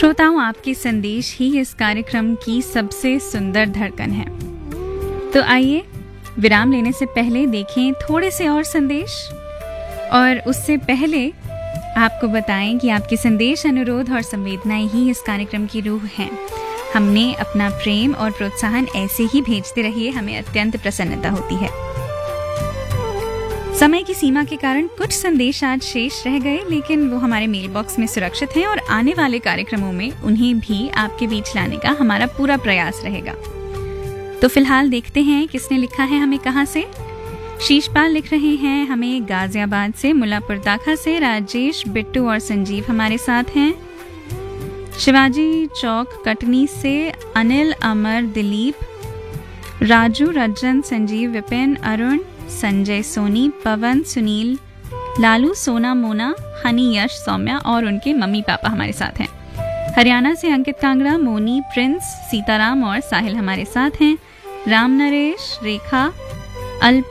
श्रोताओं, आपके संदेश ही इस कार्यक्रम की सबसे सुंदर धड़कन है। तो आइए विराम लेने से पहले देखें थोड़े से और संदेश, और उससे पहले आपको बताएं कि आपके संदेश, अनुरोध और संवेदनाएं ही इस कार्यक्रम की रूह हैं। हमने अपना प्रेम और प्रोत्साहन ऐसे ही भेजते रहिए, हमें अत्यंत प्रसन्नता होती है। समय की सीमा के कारण कुछ संदेश आज शेष रह गए, लेकिन वो हमारे मेल बॉक्स में सुरक्षित हैं और आने वाले कार्यक्रमों में उन्हें भी आपके बीच लाने का हमारा पूरा प्रयास रहेगा। तो फिलहाल देखते हैं किसने लिखा है हमें कहाँ से। शीशपाल लिख रहे हैं हमें गाजियाबाद से, मुल्लापुर दाखा से राजेश, बिट्टू और संजीव हमारे साथ हैं। शिवाजी चौक कटनी से अनिल, अमर, दिलीप, राजू, रजन, संजीव, विपिन, अरुण, संजय, सोनी, पवन, सुनील, लालू, सोना, मोना, हनी, यश, सौम्या और उनके मम्मी पापा हमारे साथ हैं। हरियाणा से अंकित कांगड़ा, मोनी, प्रिंस, सीताराम और साहिल हमारे साथ हैं। राम नरेश, रेखा,